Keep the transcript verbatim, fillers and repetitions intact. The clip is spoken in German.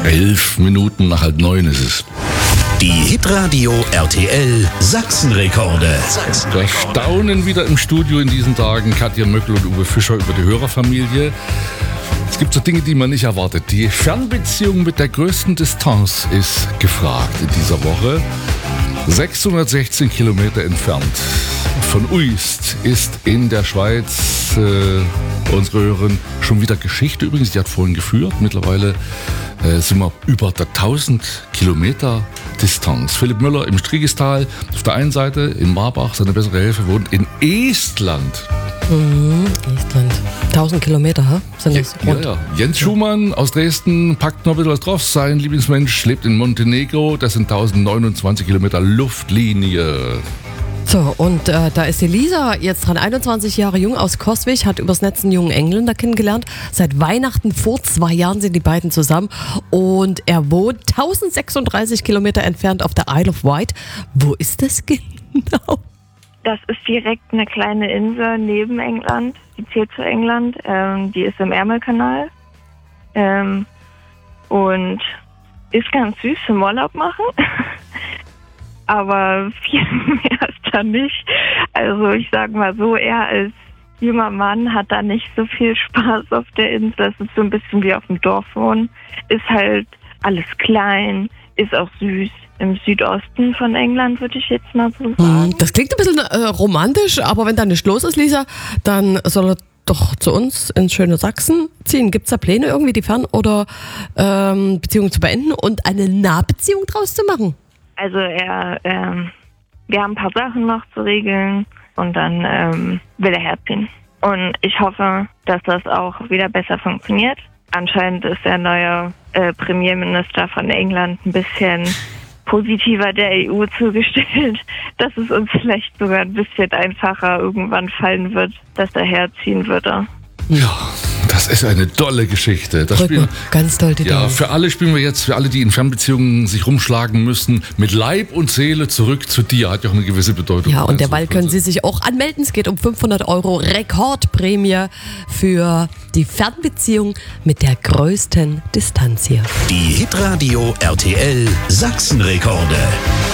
Elf Minuten nach halb neun ist es. Die Hitradio R T L Sachsenrekorde. Da staunen wieder im Studio in diesen Tagen Katja Möckel und Uwe Fischer über die Hörerfamilie. Es gibt so Dinge, die man nicht erwartet. Die Fernbeziehung mit der größten Distanz ist gefragt in dieser Woche. sechshundertsechzehn Kilometer entfernt von Uist ist in der Schweiz äh, unsere Hörerin schon wieder Geschichte. Übrigens, die hat vorhin geführt. Mittlerweile äh, sind wir über der tausend Kilometer Distanz. Philipp Müller im Strigistal auf der einen Seite, in Marbach, seine bessere Hälfte wohnt in Estland. Mhm, Estland. tausend Kilometer, ha? Sind das Ja, rund? ja. Jens Schumann aus Dresden packt noch ein bisschen was drauf. Sein Lieblingsmensch lebt in Montenegro. Das sind tausendneunundzwanzig Kilometer Luftlinie. So, und äh, da ist die Lisa jetzt dran, einundzwanzig Jahre jung aus Coswig, hat übers Netz einen jungen Engländer kennengelernt. Seit Weihnachten vor zwei Jahren sind die beiden zusammen und er wohnt tausendsechsunddreißig Kilometer entfernt auf der Isle of Wight. Wo ist das genau? Das ist direkt eine kleine Insel neben England. Die zählt zu England. Ähm, die ist im Ärmelkanal. Ähm, und ist ganz süß zum Urlaub machen. Aber viel mehr ist da nicht. Also ich sag mal so, er als junger Mann hat da nicht so viel Spaß auf der Insel. Es ist so ein bisschen wie auf dem Dorf wohnen. Ist halt alles klein, ist auch süß. Im Südosten von England, würde ich jetzt mal so sagen. Das klingt ein bisschen äh, romantisch, aber wenn da nicht los ist, Lisa, dann soll er doch zu uns ins schöne Sachsen ziehen. Gibt es da Pläne, irgendwie die Fern- oder ähm, Beziehung zu beenden und eine Nahbeziehung draus zu machen? Also er, ähm, wir haben ein paar Sachen noch zu regeln und dann ähm, will er herziehen. Und ich hoffe, dass das auch wieder besser funktioniert. Anscheinend ist der neue äh, Premierminister von England ein bisschen positiver der E U zugestellt, dass es uns vielleicht sogar ein bisschen einfacher irgendwann fallen wird, dass er herziehen würde. Ja, das ist eine tolle Geschichte. Das Drück spielen, mal ganz toll die ja, Daumen. für alle spielen wir jetzt, für alle, die in Fernbeziehungen sich rumschlagen müssen, mit Leib und Seele zurück zu dir. Hat ja auch eine gewisse Bedeutung. Ja, und derweil können Sie sich auch anmelden. Es geht um fünfhundert Euro Rekordprämie für die Fernbeziehung mit der größten Distanz hier. Die Hitradio R T L Sachsenrekorde.